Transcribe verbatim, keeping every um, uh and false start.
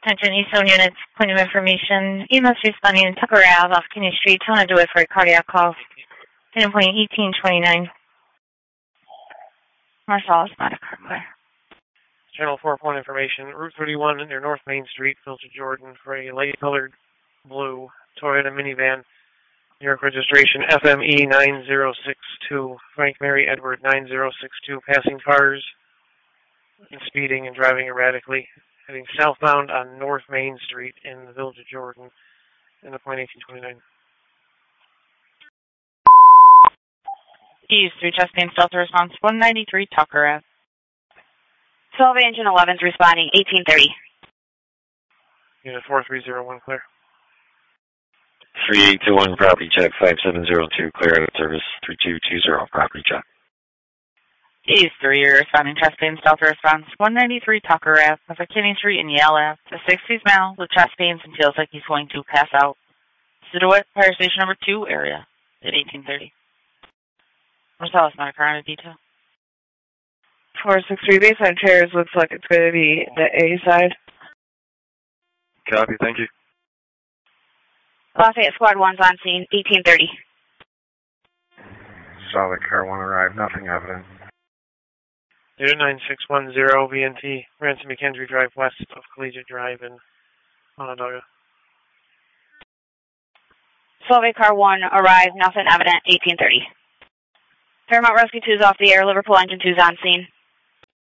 Attention Eastern units, point of information. E M S responding in Tucker Ave off Kinney Street, Tona Dewey for a cardiac call. Data point eighteen twenty-nine. Marcellus, not a car clear. Channel four point information. Route thirty-one near North Main Street, Filter Jordan, for a light-colored blue Toyota minivan. New York registration F M E nine zero six two. Frank Mary Edward nine zero six two. Passing cars and speeding and driving erratically. Heading southbound on North Main Street in the Village of Jordan. In the point eighteen twenty-nine. East three Chesapeake Delta response one ninety-three Tucker Ave. twelve engine eleven's responding eighteen thirty. Unit four three zero one clear. three eight two one property check five seven zero two clear out of service three two two zero property check. East three, you're responding Chesapeake Delta response one ninety-three Tucker Ave, off of Kinney Street in Yale Ave. The sixties male with chest pains and feels like he's going to pass out. Scituate, fire station number two area at eighteen thirty. Marcellus, not a car on a detail. four six three baseline chairs looks like it's going to be the A side. Copy, thank you. Lafayette Squad one's on scene, eighteen thirty. Solid car one arrived, nothing evident. Unit nine six one zero V N T, Ransom McKendree Drive west of Collegiate Drive in Onondaga. Solvay car one arrived, nothing evident, eighteen thirty. Fairmount Rescue two's off the air, Liverpool engine two's on scene.